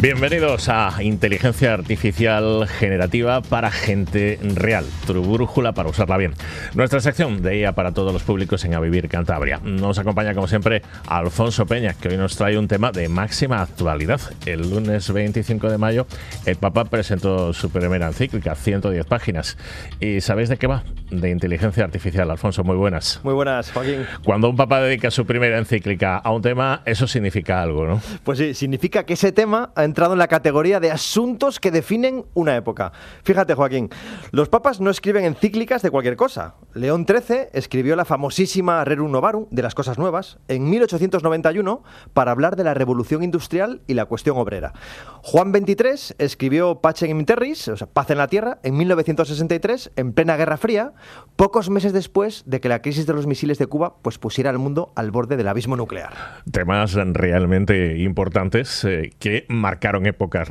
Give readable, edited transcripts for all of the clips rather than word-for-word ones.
Bienvenidos a Inteligencia Artificial Generativa para gente real, tu brújula para usarla bien. Nuestra sección de IA para todos los públicos en A Vivir Cantabria. Nos acompaña como siempre Alfonso Peña, que hoy nos trae un tema de máxima actualidad. El lunes 25 de mayo el Papa presentó su primera encíclica, 110 páginas. ¿Y sabéis de qué va? De inteligencia artificial. Alfonso, muy buenas. Muy buenas, Joaquín. Cuando un Papa dedica su primera encíclica a un tema, eso significa algo, ¿no? Pues sí, significa que ese tema ha entrado en la categoría de asuntos que definen una época. Fíjate, Joaquín, los papas no escriben encíclicas de cualquier cosa. León XIII escribió la famosísima Rerum Novarum de las cosas nuevas en 1891 para hablar de la revolución industrial y la cuestión obrera. Juan XXIII escribió Pacem in Terris, o sea, paz en la tierra, en 1963, en plena Guerra Fría, pocos meses después de que la crisis de los misiles de Cuba pues pusiera al mundo al borde del abismo nuclear. Temas realmente importantes que marcaron épocas,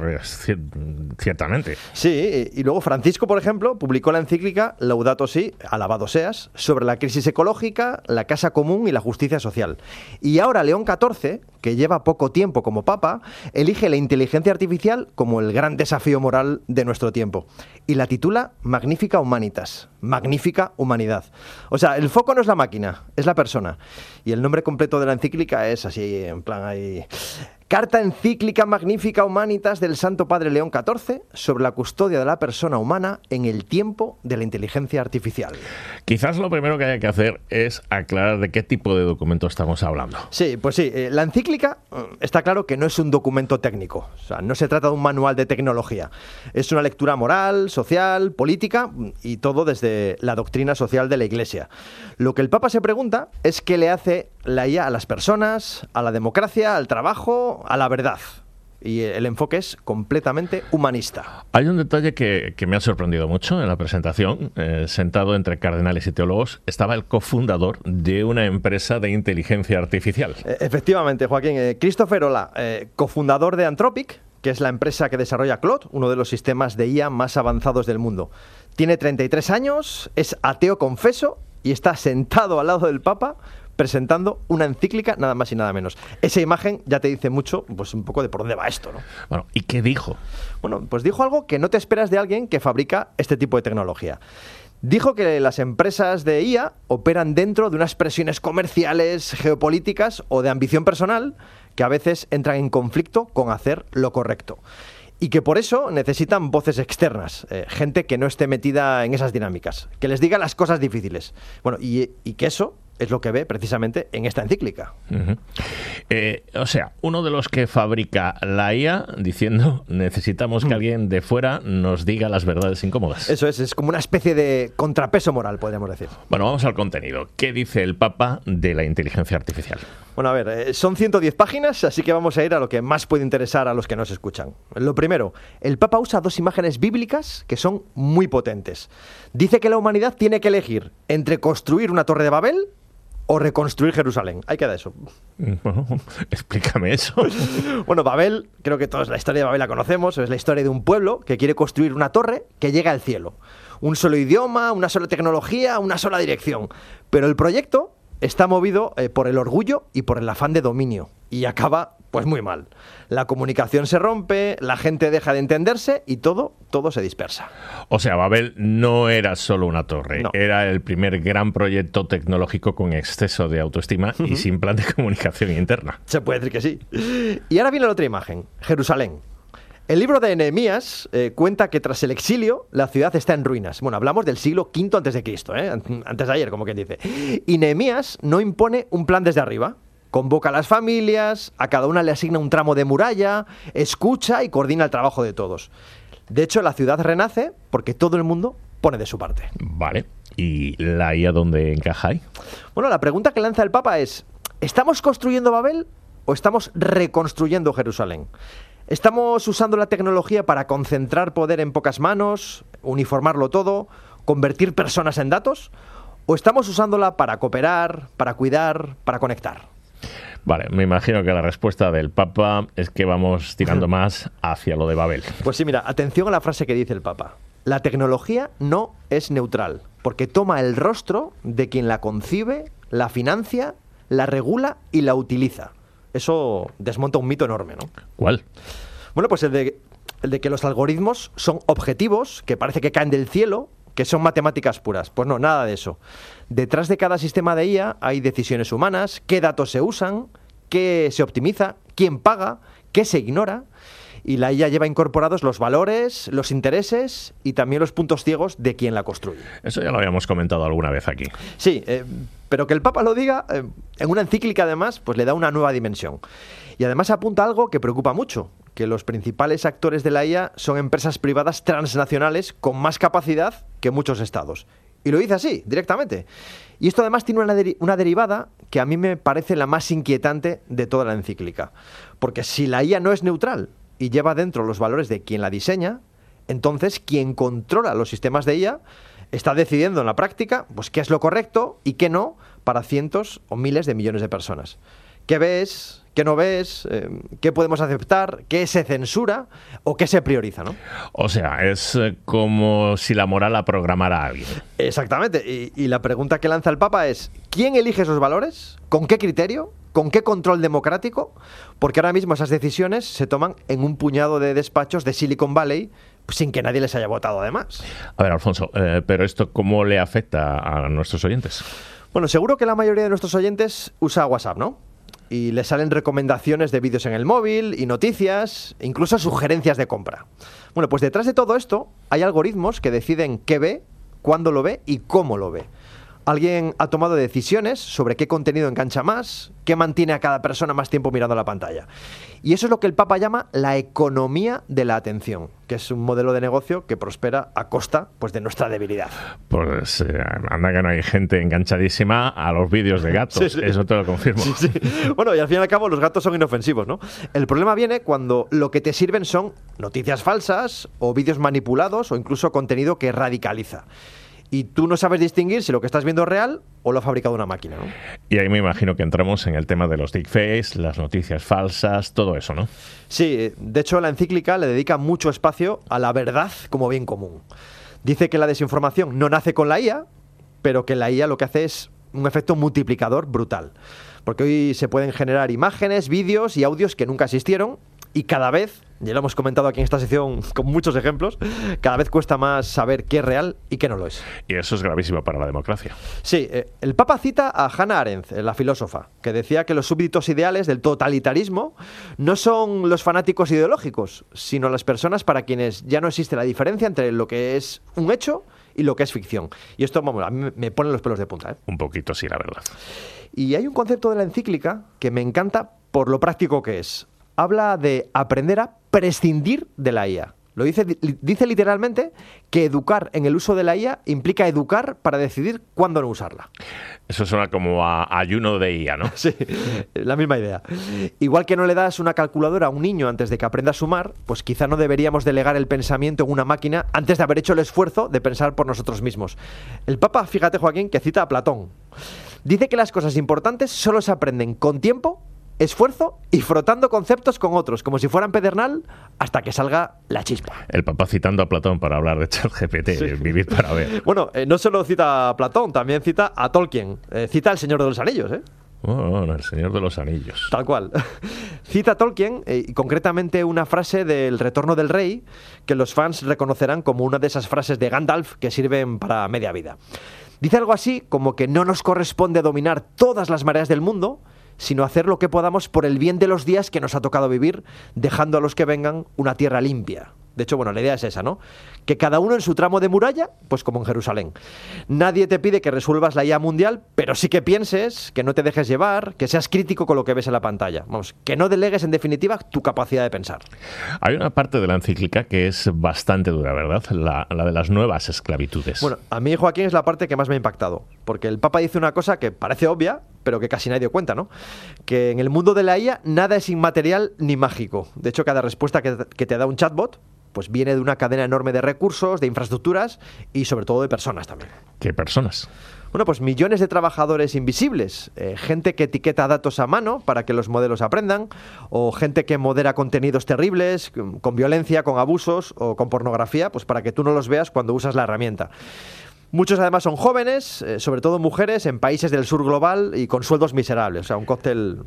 ciertamente. Sí, y luego Francisco, por ejemplo, publicó la encíclica Laudato Si, alabado seas, sobre la crisis ecológica, la casa común y la justicia social. Y ahora León XIV, que lleva poco tiempo como papa, elige la inteligencia artificial como el gran desafío moral de nuestro tiempo. Y la titula Magnifica Humanitas, magnífica humanidad. O sea, el foco no es la máquina, es la persona. Y el nombre completo de la encíclica es así, en plan ahí... Carta encíclica Magnifica Humanitas del Santo Padre León XIV sobre la custodia de la persona humana en el tiempo de la inteligencia artificial. Quizás lo primero que hay que hacer es aclarar de qué tipo de documento estamos hablando. Sí, pues sí. La encíclica está claro que no es un documento técnico. O sea, no se trata de un manual de tecnología. Es una lectura moral, social, política y todo desde la doctrina social de la Iglesia. Lo que el Papa se pregunta es qué le hace la IA a las personas, a la democracia, al trabajo, a la verdad. Y el enfoque es completamente humanista. Hay un detalle que me ha sorprendido mucho en la presentación. Sentado entre cardenales y teólogos estaba el cofundador de una empresa de inteligencia artificial. Efectivamente, Joaquín. Christopher Olah, cofundador de Anthropic, que es la empresa que desarrolla Claude, uno de los sistemas de IA más avanzados del mundo. Tiene 33 años, es ateo confeso y está sentado al lado del Papa presentando una encíclica, nada más y nada menos. Esa imagen ya te dice mucho, pues un poco de por dónde va esto, ¿no? Bueno, ¿y qué dijo? Bueno, pues dijo algo que no te esperas de alguien que fabrica este tipo de tecnología. Dijo que las empresas de IA operan dentro de unas presiones comerciales, geopolíticas o de ambición personal que a veces entran en conflicto con hacer lo correcto. Y que por eso necesitan voces externas, gente que no esté metida en esas dinámicas, que les diga las cosas difíciles. Bueno, y que eso es lo que ve precisamente en esta encíclica. Uh-huh. O sea, uno de los que fabrica la IA diciendo necesitamos que alguien de fuera nos diga las verdades incómodas. Eso es como una especie de contrapeso moral, podríamos decir. Bueno, vamos al contenido. ¿Qué dice el Papa de la inteligencia artificial? Bueno, a ver, son 110 páginas, así que vamos a ir a lo que más puede interesar a los que nos escuchan. Lo primero, el Papa usa dos imágenes bíblicas que son muy potentes. Dice que la humanidad tiene que elegir entre construir una torre de Babel o reconstruir Jerusalén. Ahí queda eso. Bueno, explícame eso. Bueno, Babel, creo que todos la historia de Babel la conocemos, es la historia de un pueblo que quiere construir una torre que llega al cielo. Un solo idioma, una sola tecnología, una sola dirección. Pero el proyecto está movido por el orgullo y por el afán de dominio. Y acaba, pues muy mal. La comunicación se rompe, la gente deja de entenderse y todo se dispersa. O sea, Babel no era solo una torre. No. Era el primer gran proyecto tecnológico con exceso de autoestima y sin plan de comunicación interna. Se puede decir que sí. Y ahora viene la otra imagen, Jerusalén. El libro de Nehemías cuenta que tras el exilio la ciudad está en ruinas. Bueno, hablamos del siglo V a.C., antes de ayer, como quien dice. Y Nehemías no impone un plan desde arriba. Convoca a las familias, a cada una le asigna un tramo de muralla, escucha y coordina el trabajo de todos. De hecho, la ciudad renace porque todo el mundo pone de su parte. Vale. ¿Y la IA dónde encaja ahí? Bueno, la pregunta que lanza el Papa es: ¿estamos construyendo Babel o estamos reconstruyendo Jerusalén? ¿Estamos usando la tecnología para concentrar poder en pocas manos, uniformarlo todo, convertir personas en datos? ¿O estamos usándola para cooperar, para cuidar, para conectar? Vale, me imagino que la respuesta del Papa es que vamos tirando más hacia lo de Babel. Pues sí, mira, atención a la frase que dice el Papa. La tecnología no es neutral, porque toma el rostro de quien la concibe, la financia, la regula y la utiliza. Eso desmonta un mito enorme, ¿no? ¿Cuál? Bueno, pues el de que los algoritmos son objetivos, que parece que caen del cielo, que son matemáticas puras. Pues no, nada de eso. Detrás de cada sistema de IA hay decisiones humanas, qué datos se usan, qué se optimiza, quién paga, qué se ignora. Y la IA lleva incorporados los valores, los intereses y también los puntos ciegos de quien la construye. Eso ya lo habíamos comentado alguna vez aquí. Sí, pero que el Papa lo diga, en una encíclica además, pues le da una nueva dimensión. Y además apunta algo que preocupa mucho, que los principales actores de la IA son empresas privadas transnacionales con más capacidad que muchos estados. Y lo dice así, directamente. Y esto además tiene una derivada que a mí me parece la más inquietante de toda la encíclica. Porque si la IA no es neutral y lleva dentro los valores de quien la diseña, entonces quien controla los sistemas de IA está decidiendo en la práctica pues qué es lo correcto y qué no para cientos o miles de millones de personas. ¿Qué ves? ¿Qué no ves? ¿Qué podemos aceptar? ¿Qué se censura? ¿O qué se prioriza? ¿No? O sea, es como si la moral la programara a alguien. Exactamente. Y la pregunta que lanza el Papa es, ¿quién elige esos valores? ¿Con qué criterio? ¿Con qué control democrático? Porque ahora mismo esas decisiones se toman en un puñado de despachos de Silicon Valley sin que nadie les haya votado además. A ver, Alfonso, pero ¿esto cómo le afecta a nuestros oyentes? Bueno, seguro que la mayoría de nuestros oyentes usa WhatsApp, ¿no? Y le salen recomendaciones de vídeos en el móvil y noticias, incluso sugerencias de compra. Bueno, pues detrás de todo esto hay algoritmos que deciden qué ve, cuándo lo ve y cómo lo ve. Alguien ha tomado decisiones sobre qué contenido engancha más, qué mantiene a cada persona más tiempo mirando la pantalla. Y eso es lo que el Papa llama la economía de la atención, que es un modelo de negocio que prospera a costa pues, de nuestra debilidad. Pues anda que no hay gente enganchadísima a los vídeos de gatos, sí, sí. Eso te lo confirmo. Sí, sí. Bueno, y al fin y al cabo los gatos son inofensivos, ¿no? El problema viene cuando lo que te sirven son noticias falsas o vídeos manipulados o incluso contenido que radicaliza. Y tú no sabes distinguir si lo que estás viendo es real o lo ha fabricado una máquina, ¿no? Y ahí me imagino que entramos en el tema de los deepfakes, las noticias falsas, todo eso, ¿no? Sí, de hecho la encíclica le dedica mucho espacio a la verdad como bien común. Dice que la desinformación no nace con la IA, pero que la IA lo que hace es un efecto multiplicador brutal. Porque hoy se pueden generar imágenes, vídeos y audios que nunca existieron y cada vez, ya lo hemos comentado aquí en esta sección con muchos ejemplos, cada vez cuesta más saber qué es real y qué no lo es. Y eso es gravísimo para la democracia. Sí, el Papa cita a Hannah Arendt, la filósofa, que decía que los súbditos ideales del totalitarismo no son los fanáticos ideológicos, sino las personas para quienes ya no existe la diferencia entre lo que es un hecho y lo que es ficción. Y esto, vamos, a mí me pone los pelos de punta, ¿eh? Un poquito, sí, la verdad. Y hay un concepto de la encíclica que me encanta por lo práctico que es. Habla de aprender a prescindir de la IA. Lo dice literalmente que educar en el uso de la IA implica educar para decidir cuándo no usarla. Eso suena como a ayuno de IA, ¿no? Sí, la misma idea. Igual que no le das una calculadora a un niño antes de que aprenda a sumar, pues quizá no deberíamos delegar el pensamiento en una máquina antes de haber hecho el esfuerzo de pensar por nosotros mismos. El Papa, fíjate, Joaquín, que cita a Platón. Dice que las cosas importantes solo se aprenden con tiempo, esfuerzo y frotando conceptos con otros, como si fueran pedernal, hasta que salga la chispa. El Papa citando a Platón para hablar de ChatGPT, sí. Vivir para ver. Bueno, no solo cita a Platón, también cita a Tolkien. Cita al Señor de los Anillos, ¿eh? Oh, el Señor de los Anillos. Tal cual. Cita a Tolkien, y concretamente una frase del Retorno del Rey, que los fans reconocerán como una de esas frases de Gandalf que sirven para media vida. Dice algo así como que no nos corresponde dominar todas las mareas del mundo, sino hacer lo que podamos por el bien de los días que nos ha tocado vivir, dejando a los que vengan una tierra limpia. De hecho, bueno, la idea es esa, ¿no? Que cada uno en su tramo de muralla, pues como en Jerusalén. Nadie te pide que resuelvas la IA mundial, pero sí que pienses, que no te dejes llevar, que seas crítico con lo que ves en la pantalla. Vamos, que no delegues en definitiva tu capacidad de pensar. Hay una parte de la encíclica que es bastante dura, ¿verdad? La de las nuevas esclavitudes. Bueno, a mí, Joaquín, es la parte que más me ha impactado, porque el Papa dice una cosa que parece obvia, pero que casi nadie dio cuenta, ¿no? Que en el mundo de la IA nada es inmaterial ni mágico. De hecho, cada respuesta que te da un chatbot pues viene de una cadena enorme de recursos, de infraestructuras y sobre todo de personas también. ¿Qué personas? Bueno, pues millones de trabajadores invisibles, gente que etiqueta datos a mano para que los modelos aprendan, o gente que modera contenidos terribles, con violencia, con abusos o con pornografía, pues para que tú no los veas cuando usas la herramienta. Muchos además son jóvenes, sobre todo mujeres, en países del sur global y con sueldos miserables, o sea, un cóctel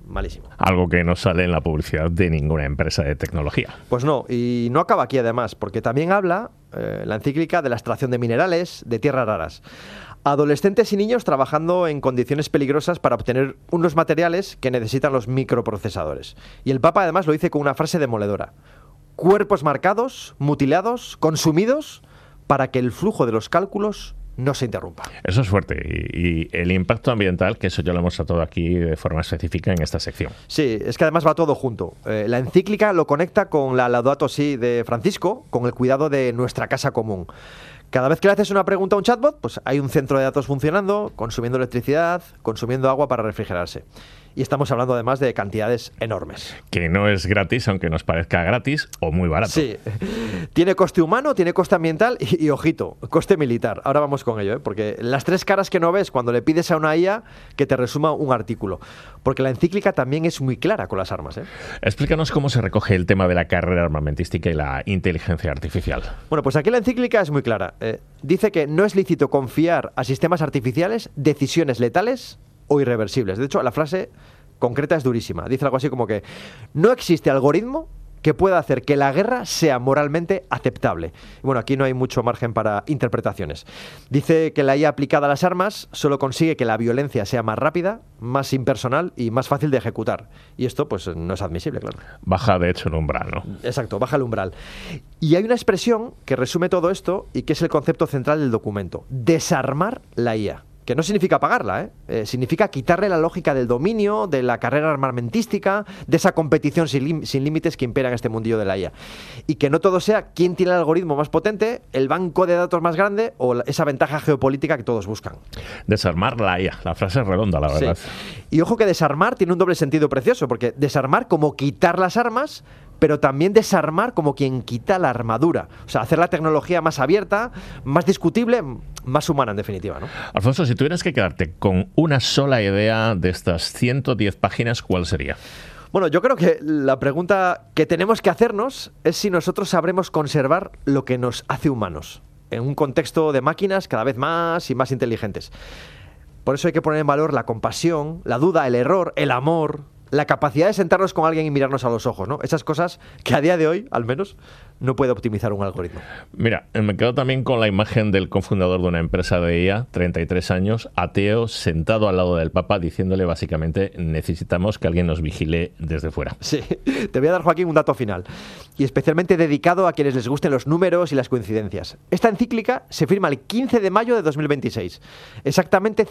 malísimo. Algo que no sale en la publicidad de ninguna empresa de tecnología. Pues no, y no acaba aquí además, porque también habla la encíclica de la extracción de minerales, de tierras raras. Adolescentes y niños trabajando en condiciones peligrosas para obtener unos materiales que necesitan los microprocesadores. Y el Papa además lo dice con una frase demoledora: cuerpos marcados, mutilados, consumidos, para que el flujo de los cálculos no se interrumpa. Eso es fuerte. Y el impacto ambiental, que eso ya lo hemos tratado aquí de forma específica en esta sección. Sí, es que además va todo junto. La encíclica lo conecta con la Laudato Si de Francisco, con el cuidado de nuestra casa común. Cada vez que le haces una pregunta a un chatbot, pues hay un centro de datos funcionando, consumiendo electricidad, consumiendo agua para refrigerarse. Y estamos hablando además de cantidades enormes. Que no es gratis, aunque nos parezca gratis o muy barato. Sí, tiene coste humano, tiene coste ambiental y ojito, coste militar. Ahora vamos con ello, porque las tres caras que no ves cuando le pides a una IA que te resuma un artículo. Porque la encíclica también es muy clara con las armas. Explícanos cómo se recoge el tema de la carrera armamentística y la inteligencia artificial. Bueno, pues aquí la encíclica es muy clara. Dice que no es lícito confiar a sistemas artificiales decisiones letales o irreversibles. De hecho, la frase concreta es durísima. Dice algo así como que no existe algoritmo que pueda hacer que la guerra sea moralmente aceptable. Y bueno, aquí no hay mucho margen para interpretaciones. Dice que la IA aplicada a las armas solo consigue que la violencia sea más rápida, más impersonal y más fácil de ejecutar. Y esto pues no es admisible, claro. Baja de hecho el umbral, ¿no? Exacto, baja el umbral. Y hay una expresión que resume todo esto y que es el concepto central del documento: desarmar la IA. Que no significa apagarla, significa quitarle la lógica del dominio, de la carrera armamentística, de esa competición sin límites que impera en este mundillo de la IA. Y que no todo sea quién tiene el algoritmo más potente, el banco de datos más grande o esa ventaja geopolítica que todos buscan. Desarmar la IA, la frase es redonda, la verdad. Sí. Y ojo que desarmar tiene un doble sentido precioso, porque desarmar como quitar las armas, pero también desarmar como quien quita la armadura. O sea, hacer la tecnología más abierta, más discutible, más humana en definitiva, ¿no? Alfonso, si tuvieras que quedarte con una sola idea de estas 110 páginas, ¿cuál sería? Bueno, yo creo que la pregunta que tenemos que hacernos es si nosotros sabremos conservar lo que nos hace humanos, en un contexto de máquinas cada vez más y más inteligentes. Por eso hay que poner en valor la compasión, la duda, el error, el amor, la capacidad de sentarnos con alguien y mirarnos a los ojos, ¿no? Esas cosas que a día de hoy, al menos, no puede optimizar un algoritmo. Mira, me quedo también con la imagen del cofundador de una empresa de IA, 33 años, ateo, sentado al lado del Papa, diciéndole básicamente: necesitamos que alguien nos vigile desde fuera. Sí, te voy a dar, Joaquín, un dato final, y especialmente dedicado a quienes les gusten los números y las coincidencias. Esta encíclica se firma el 15 de mayo de 2026, exactamente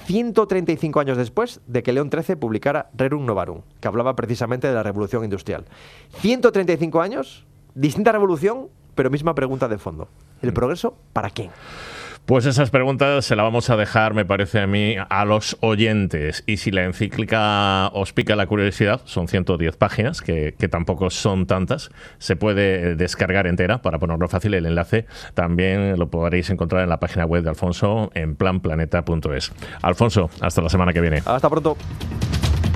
135 años después de que León XIII publicara Rerum Novarum, que hablaba precisamente de la revolución industrial. 135 años, distinta revolución, pero misma pregunta de fondo: ¿el progreso para quién? Pues esas preguntas se las vamos a dejar, me parece a mí, a los oyentes. Y si la encíclica os pica la curiosidad, son 110 páginas, que tampoco son tantas. Se puede descargar entera, para ponerlo fácil. El enlace también lo podréis encontrar en la página web de Alfonso, en planplaneta.es. Alfonso, hasta la semana que viene. Hasta pronto.